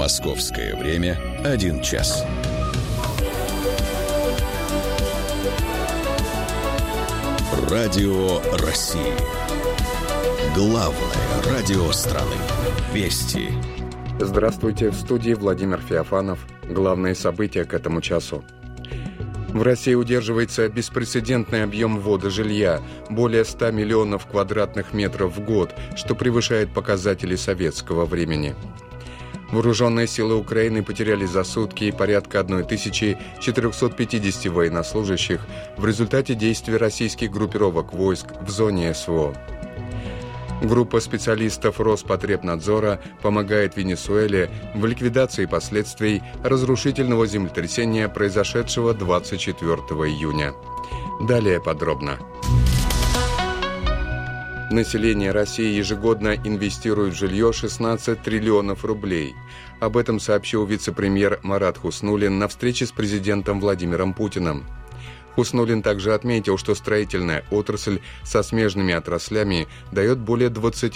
Московское время 1 час. Радио России. Главное радио страны. Вести. Здравствуйте, в студии Владимир Феофанов. Главные события к этому часу. В России удерживается беспрецедентный объем ввода жилья – более 100 миллионов квадратных метров в год, что превышает показатели советского времени. Вооруженные силы Украины потеряли за сутки порядка 1450 военнослужащих в результате действий российских группировок войск в зоне СВО. Группа специалистов Роспотребнадзора помогает Венесуэле в ликвидации последствий разрушительного землетрясения, произошедшего 24 июня. Далее подробно. Население России ежегодно инвестирует в жилье 16 триллионов рублей. Об этом сообщил вице-премьер Марат Хуснуллин на встрече с президентом Владимиром Путиным. Хуснуллин также отметил, что строительная отрасль со смежными отраслями дает более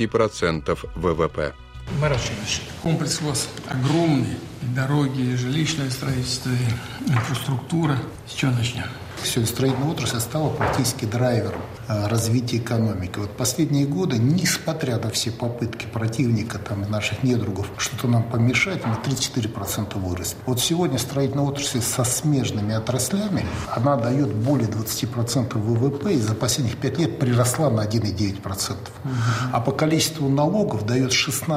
20% ВВП. Марат Ильич, комплекс у вас огромный. И дороги, и жилищное строительство, и инфраструктура. С чего начнем? Сегодня строительная отрасль стала практически драйвером развития экономики. Вот последние годы, несмотря на все попытки противника, и наших недругов, что-то нам помешать, мы 34% выросли. Вот сегодня строительная отрасль со смежными отраслями, она дает более 20% ВВП и за последних 5 лет приросла на 1,9%. А по количеству налогов дает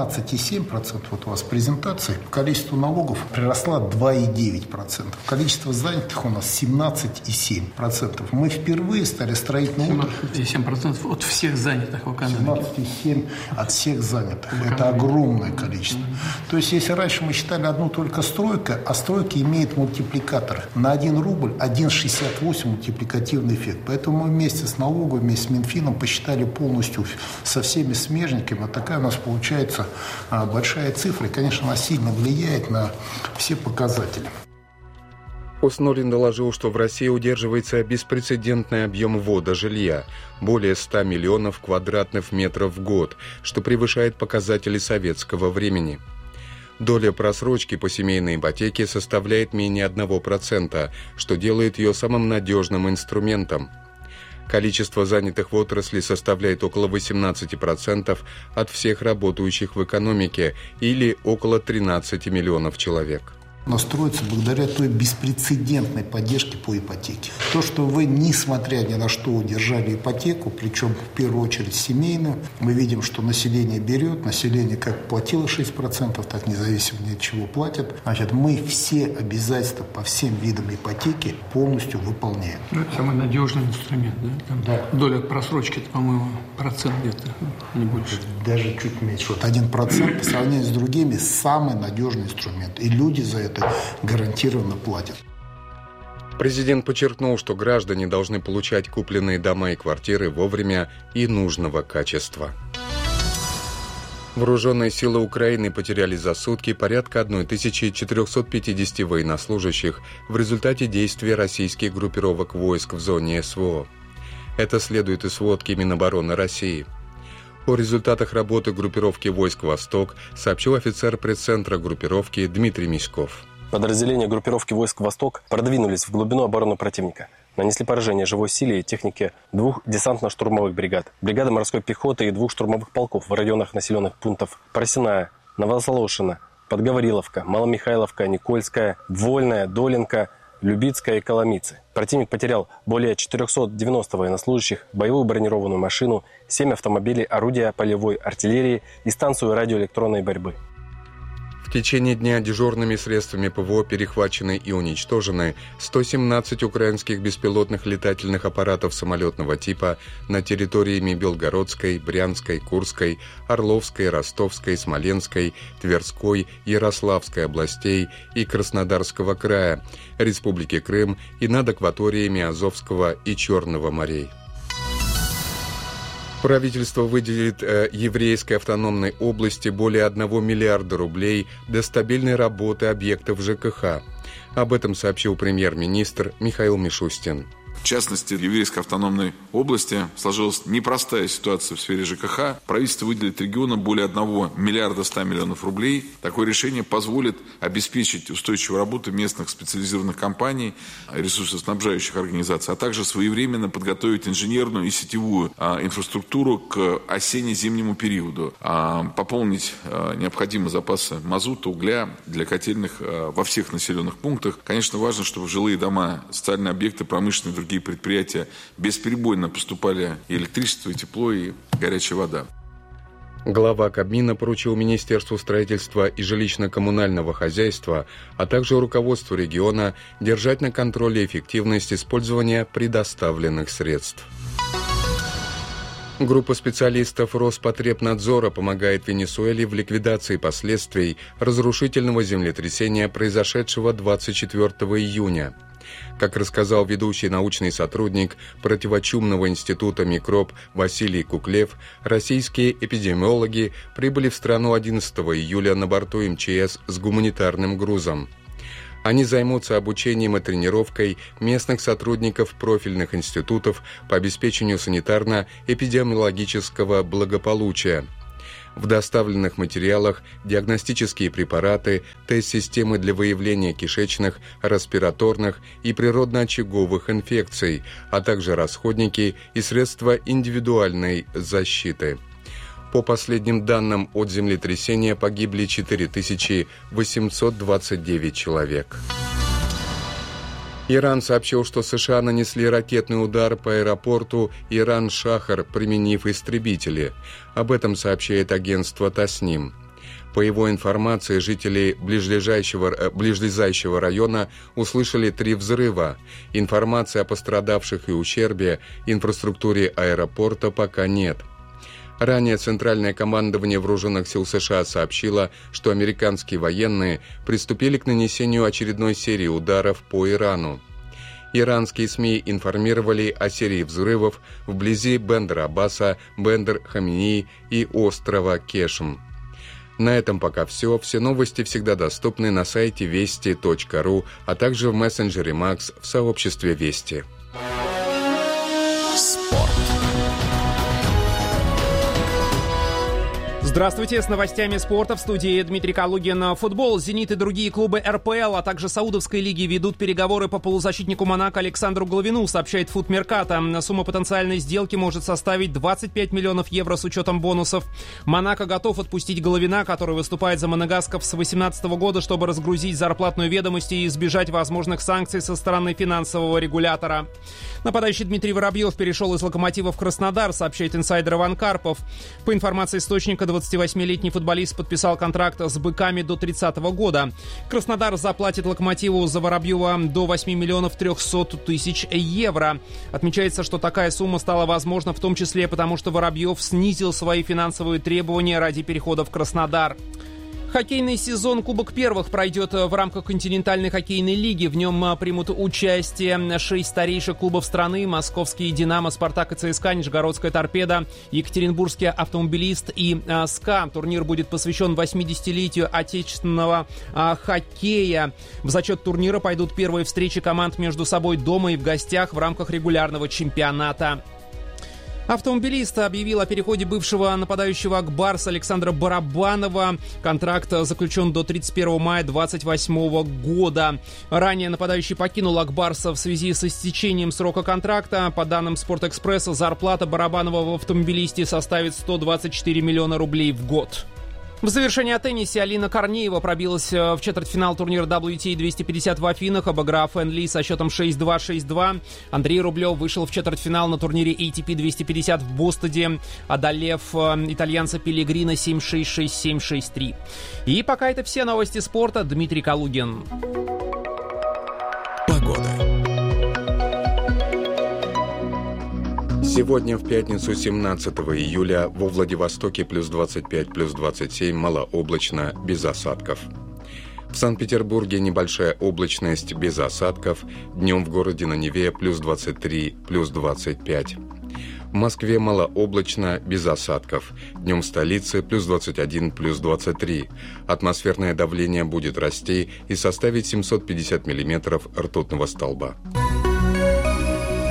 16,7%. Вот у вас презентация. По количеству налогов приросла 2,9%. Количество занятых у нас 17,7%. Мы впервые стали строительной отраслью. 7% от всех занятых в экономике. 17,7% от всех занятых. Это огромное количество. То есть, если раньше мы считали одну только стройка, а стройка имеет мультипликатор. На 1 рубль 1,68 мультипликативный эффект. Поэтому мы вместе с налоговой, вместе с Минфином посчитали полностью со всеми смежниками. Вот такая у нас получается большая цифра. И, конечно, она сильно влияет на все показатели. Хуснуллин доложил, что в России удерживается беспрецедентный объем ввода жилья – более 100 миллионов квадратных метров в год, что превышает показатели советского времени. Доля просрочки по семейной ипотеке составляет менее 1%, что делает ее самым надежным инструментом. Количество занятых в отрасли составляет около 18% от всех работающих в экономике или около 13 миллионов человек. Но строится благодаря той беспрецедентной поддержке по ипотеке. То, что вы, несмотря ни на что, удержали ипотеку, причем в первую очередь семейную, мы видим, что население берет, население как платило 6%, так независимо ни от чего платят. Значит, мы все обязательства по всем видам ипотеки полностью выполняем. Это самый надежный инструмент, да? Да. Доля просрочки, это, по-моему, процент где-то, не больше. Даже чуть меньше. Вот 1% по сравнению с другими самый надежный инструмент. И люди за это гарантированно платят. Президент подчеркнул, что граждане должны получать купленные дома и квартиры вовремя и нужного качества. Вооруженные силы Украины потеряли за сутки порядка 1450 военнослужащих в результате действий российских группировок войск в зоне СВО. Это следует из сводки Минобороны России. О результатах работы группировки войск «Восток» сообщил офицер пресс-центра группировки Дмитрий Миськов. Подразделения группировки войск «Восток» продвинулись в глубину обороны противника. Нанесли поражение живой силе и технике 2 десантно-штурмовых бригад, бригады морской пехоты и 2 штурмовых полков в районах населенных пунктов Просиная, Новозолошина, Подгавриловка, Маломихайловка, Никольская, Вольная, Долинка, Любицкая и Коломицы. Противник потерял более 490 военнослужащих, боевую бронированную машину, 7 автомобилей, орудия полевой артиллерии и станцию радиоэлектронной борьбы. В течение дня дежурными средствами ПВО перехвачены и уничтожены 117 украинских беспилотных летательных аппаратов самолетного типа на территориями Белгородской, Брянской, Курской, Орловской, Ростовской, Смоленской, Тверской, Ярославской областей и Краснодарского края, Республики Крым и над акваториями Азовского и Черного морей. Правительство выделит еврейской автономной области более 1 миллиарда рублей для стабильной работы объектов ЖКХ. Об этом сообщил премьер-министр Михаил Мишустин. В частности, в Еврейской автономной области сложилась непростая ситуация в сфере ЖКХ. Правительство выделит региону более 1 миллиарда 100 миллионов рублей. Такое решение позволит обеспечить устойчивую работу местных специализированных компаний, ресурсоснабжающих организаций, а также своевременно подготовить инженерную и сетевую инфраструктуру к осенне-зимнему периоду. Пополнить необходимые запасы мазута, угля для котельных во всех населенных пунктах. Конечно, важно, чтобы в жилые дома, социальные объекты, промышленные и другие предприятия бесперебойно поступали и электричество, и тепло, и горячая вода. Глава Кабмина поручил Министерству строительства и жилищно-коммунального хозяйства, а также руководству региона держать на контроле эффективность использования предоставленных средств. Группа специалистов Роспотребнадзора помогает Венесуэле в ликвидации последствий разрушительного землетрясения, произошедшего 24 июня. Как рассказал ведущий научный сотрудник противочумного института «Микроб» Василий Куклев, российские эпидемиологи прибыли в страну 11 июля на борту МЧС с гуманитарным грузом. Они займутся обучением и тренировкой местных сотрудников профильных институтов по обеспечению санитарно-эпидемиологического благополучия. В доставленных материалах диагностические препараты, тест-системы для выявления кишечных, респираторных и природно-очаговых инфекций, а также расходники и средства индивидуальной защиты. По последним данным, от землетрясения погибли 4829 человек. Иран сообщил, что США нанесли ракетный удар по аэропорту Иран-Шахар, применив истребители. Об этом сообщает агентство Тасним. По его информации, жители близлежащего района услышали 3 взрыва. Информации о пострадавших и ущербе инфраструктуре аэропорта пока нет. Ранее Центральное командование Вооруженных сил США сообщило, что американские военные приступили к нанесению очередной серии ударов по Ирану. Иранские СМИ информировали о серии взрывов вблизи Бендер-Аббаса, Бендер-Хамини и острова Кешм. На этом пока все. Все новости всегда доступны на сайте вести.ру, а также в мессенджере Макс в сообществе Вести. Здравствуйте, с новостями спорта в студии Дмитрий Калугин. Футбол, «Зенит» и другие клубы РПЛ, а также Саудовской лиги ведут переговоры по полузащитнику «Монако» Александру Головину, сообщает Футмеркато. Сумма потенциальной сделки может составить 25 миллионов евро с учетом бонусов. «Монако» готов отпустить Головина, который выступает за монегасков с 2018 года, чтобы разгрузить зарплатную ведомость и избежать возможных санкций со стороны финансового регулятора. Нападающий Дмитрий Воробьев перешел из «Локомотива» в Краснодар, сообщает инсайдер Иван Карпов. По информации источника, 28-летний футболист подписал контракт с «Быками» до 30 года. Краснодар заплатит «Локомотиву» за Воробьева до 8 миллионов 300 тысяч евро. Отмечается, что такая сумма стала возможна в том числе потому, что Воробьев снизил свои финансовые требования ради перехода в Краснодар. Хоккейный сезон Кубок Первых пройдет в рамках континентальной хоккейной лиги. В нем примут участие 6 старейших клубов страны: московские «Динамо», «Спартак» и ЦСКА, Нижегородская «Торпеда», Екатеринбургский «Автомобилист» и «СКА». Турнир будет посвящен 80-летию отечественного хоккея. В зачет турнира пойдут первые встречи команд между собой дома и в гостях в рамках регулярного чемпионата. «Автомобилист» объявил о переходе бывшего нападающего «Акбарса» Александра Барабанова. Контракт заключен до 31 мая 2028 года. Ранее нападающий покинул «Акбарса» в связи с истечением срока контракта. По данным «Спортэкспресса», зарплата Барабанова в «Автомобилисте» составит 124 миллиона рублей в год. В завершении о теннисе Алина Корнеева пробилась в четвертьфинал турнира WTA 250 в Афинах, обыграв Энн Ли со счетом 6-2, 6-2. Андрей Рублев вышел в четвертьфинал на турнире ATP 250 в Бостоне, одолев итальянца Пеллегрино 7-6, 6-7, 6-3. И пока это все новости спорта. Дмитрий Калугин. Погода. Сегодня, в пятницу, 17 июля, во Владивостоке плюс 25, плюс 27, малооблачно, без осадков. В Санкт-Петербурге небольшая облачность, без осадков. Днем в городе на Неве плюс 23, плюс 25. В Москве малооблачно, без осадков. Днем в столице плюс 21, плюс 23. Атмосферное давление будет расти и составить 750 миллиметров ртутного столба.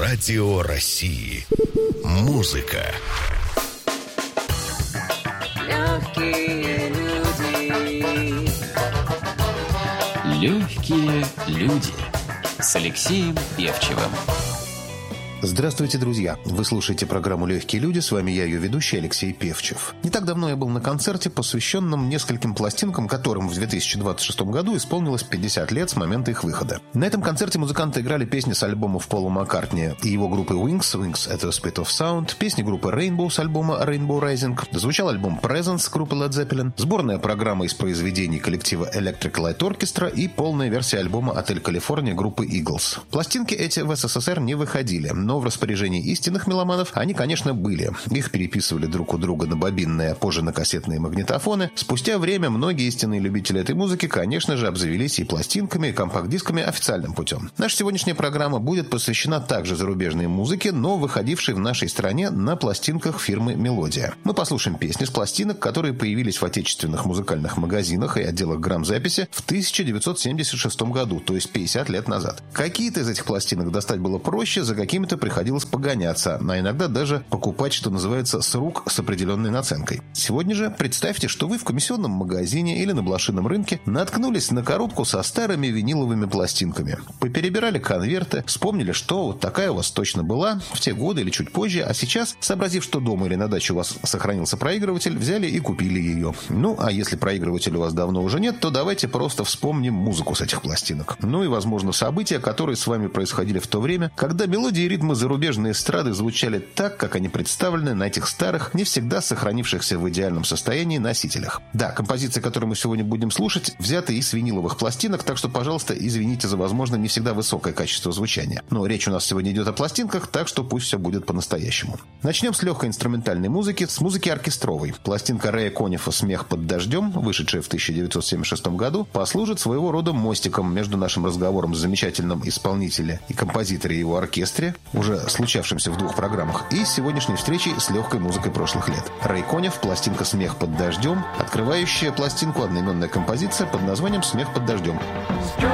Радио России. Музыка. Легкие люди. Легкие люди. С Алексеем Певчевым. Здравствуйте, друзья! Вы слушаете программу «Легкие люди», с вами я, ее ведущий Алексей Певчев. Не так давно я был на концерте, посвященном нескольким пластинкам, которым в 2026 году исполнилось 50 лет с момента их выхода. На этом концерте музыканты играли песни с альбомов Пола Маккартни и его группы Wings at the Speed of Sound, песни группы Rainbow с альбома Rainbow Rising, звучал альбом Presence группы Led Zeppelin, сборная программа из произведений коллектива Electric Light Orchestra и полная версия альбома «Отель Калифорния» группы Eagles. Пластинки эти в СССР не выходили, но в распоряжении истинных меломанов они, конечно, были. Их переписывали друг у друга на бобинные, а позже на кассетные магнитофоны. Спустя время многие истинные любители этой музыки, конечно же, обзавелись и пластинками, и компакт-дисками официальным путем. Наша сегодняшняя программа будет посвящена также зарубежной музыке, но выходившей в нашей стране на пластинках фирмы «Мелодия». Мы послушаем песни с пластинок, которые появились в отечественных музыкальных магазинах и отделах грамзаписи в 1976 году, то есть 50 лет назад. Какие-то из этих пластинок достать было проще, за какими-то приходилось погоняться, а иногда даже покупать, что называется, с рук с определенной наценкой. Сегодня же представьте, что вы в комиссионном магазине или на блошином рынке наткнулись на коробку со старыми виниловыми пластинками. Поперебирали конверты, вспомнили, что вот такая у вас точно была в те годы или чуть позже, а сейчас, сообразив, что дома или на даче у вас сохранился проигрыватель, взяли и купили ее. Ну, а если проигрывателя у вас давно уже нет, то давайте просто вспомним музыку с этих пластинок. Ну и, возможно, события, которые с вами происходили в то время, когда мелодии и ритмы зарубежные эстрады звучали так, как они представлены на этих старых, не всегда сохранившихся в идеальном состоянии носителях. Да, композиции, которые мы сегодня будем слушать, взяты из виниловых пластинок, так что, пожалуйста, извините за, возможно, не всегда высокое качество звучания. Но речь у нас сегодня идет о пластинках, так что пусть все будет по-настоящему. Начнем с легкой инструментальной музыки, с музыки оркестровой. Пластинка Рэя Конифа «Смех под дождем», вышедшая в 1976 году, послужит своего рода мостиком между нашим разговором с замечательным исполнителем и композитором его оркестре, уже случавшимся в двух программах, и сегодняшней встречей с легкой музыкой прошлых лет. Рэй Кониф, пластинка «Смех под дождем», открывающая пластинку одноименная композиция под названием «Смех под дождем».